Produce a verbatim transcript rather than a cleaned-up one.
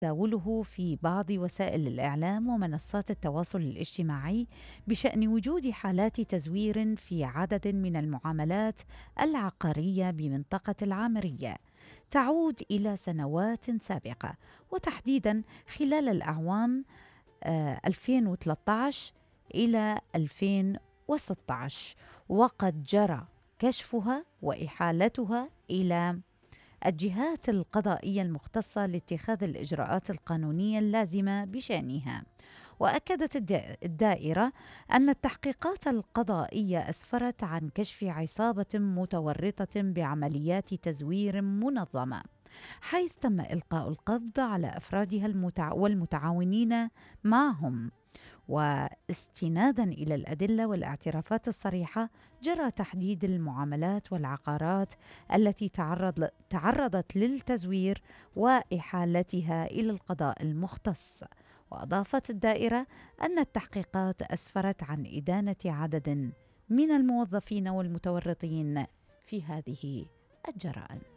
تداوله في بعض وسائل الإعلام ومنصات التواصل الاجتماعي بشأن وجود حالات تزوير في عدد من المعاملات العقارية بمنطقة العامرية تعود إلى سنوات سابقة، وتحديدا خلال الأعوام آه، ألفين وثلاثة عشر إلى ألفين وستة عشر، وقد جرى كشفها وإحالتها إلى الجهات القضائية المختصة لاتخاذ الإجراءات القانونية اللازمة بشأنها. وأكدت الدا- الدائرة أن التحقيقات القضائية أسفرت عن كشف عصابة متورطة بعمليات تزوير منظمة، حيث تم إلقاء القبض على أفرادها المتع... والمتعاونين معهم. واستنادا إلى الأدلة والاعترافات الصريحة، جرى تحديد المعاملات والعقارات التي تعرض تعرضت للتزوير وإحالتها إلى القضاء المختص. وأضافت الدائرة أن التحقيقات أسفرت عن إدانة عدد من الموظفين والمتورطين في هذه الجرائم.